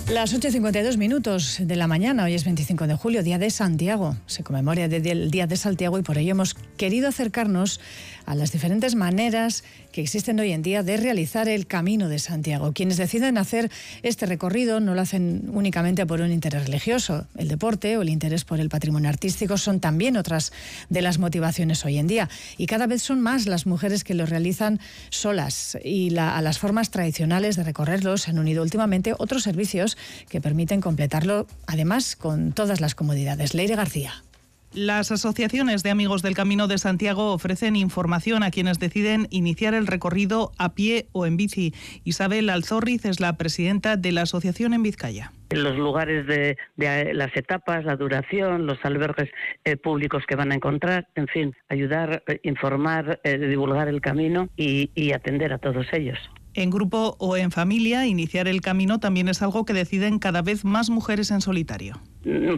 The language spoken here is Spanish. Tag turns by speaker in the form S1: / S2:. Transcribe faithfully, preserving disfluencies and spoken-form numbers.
S1: Las ocho y cincuenta y dos minutos de la mañana, hoy es veinticinco de julio, Día de Santiago. Se conmemora el Día de Santiago y por ello hemos querido acercarnos a las diferentes maneras que existen hoy en día de realizar el Camino de Santiago. Quienes deciden hacer este recorrido no lo hacen únicamente por un interés religioso. El deporte o el interés por el patrimonio artístico son también otras de las motivaciones hoy en día. Y cada vez son más las mujeres que lo realizan solas. Y la, a las formas tradicionales de recorrerlos se han unido últimamente otros servicios que permiten completarlo, además, con todas las comodidades. Leire García.
S2: Las asociaciones de Amigos del Camino de Santiago ofrecen información a quienes deciden iniciar el recorrido a pie o en bici. Isabel Alzorriz es la presidenta de la asociación en Vizcaya.
S3: Los lugares de, de las etapas, la duración, los albergues eh, públicos que van a encontrar, en fin, ayudar, eh, informar, eh, divulgar el camino y, y atender a todos ellos.
S2: En grupo o en familia, iniciar el camino también es algo que deciden cada vez más mujeres en solitario.